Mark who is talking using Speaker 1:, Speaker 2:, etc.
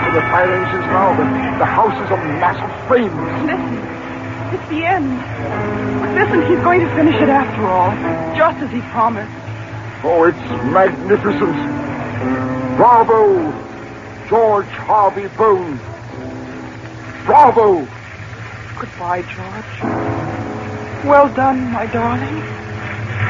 Speaker 1: of the fire engines now. The house is a mass of flames.
Speaker 2: Listen. It's the end. Listen, he's going to finish it after all. Just as he promised.
Speaker 1: Oh, it's magnificent. Bravo, George Harvey Boone. Bravo.
Speaker 2: Goodbye, George. Well done, my darling.